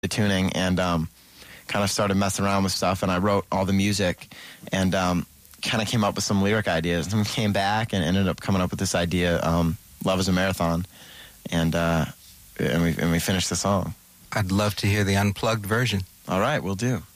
the tuning and kind of started messing around with stuff, and I wrote all the music and kind of came up with some lyric ideas, and came back and ended up coming up with this idea, Love is a Marathon, and we finished the song. I'd love to hear the unplugged version. All right, we'll do.